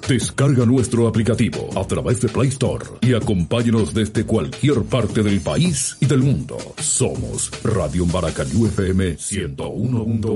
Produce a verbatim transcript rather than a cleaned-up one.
Descarga nuestro aplicativo a través de Play Store y acompáñanos desde cualquier parte del país y del mundo. Somos Radio Maracayú F M ciento uno punto uno.